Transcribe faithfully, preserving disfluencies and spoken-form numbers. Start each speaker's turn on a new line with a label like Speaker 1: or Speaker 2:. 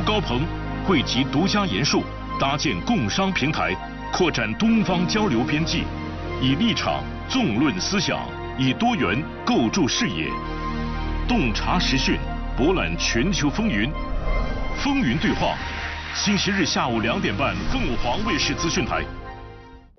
Speaker 1: 高鹏汇集独家研述，搭建共商平台，扩展东方交流边际，以立场纵论思想，以多元构筑视野，洞察时讯，博览全球风云。风云对话，星期日下午两点半，凤凰卫视资讯台。